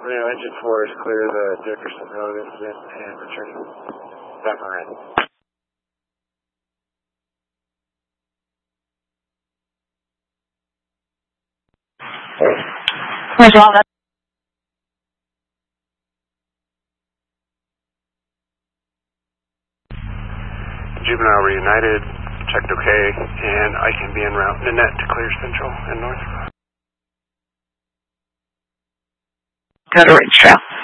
Radio Engine 4 is clear the Dickerson Road incident and returning back on. Where's all that? Juvenile reunited, checked okay, and I can be en route Nanette to clear Central and North. Go to Ridge Trail.